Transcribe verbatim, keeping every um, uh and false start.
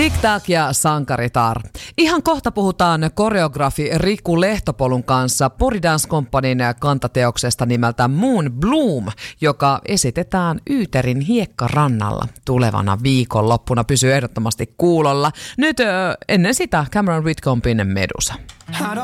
Tic-tac ja sankaritar. Ihan kohta puhutaan koreografi Riku Lehtopolun kanssa Pori Dance Companyn kantateoksesta nimeltä Moon Bloom, joka esitetään Yyterin hiekkarannalla tulevana viikonloppuna. Pysyy ehdottomasti kuulolla. Nyt ö, ennen sitä Cameron Whitcombin Medusa.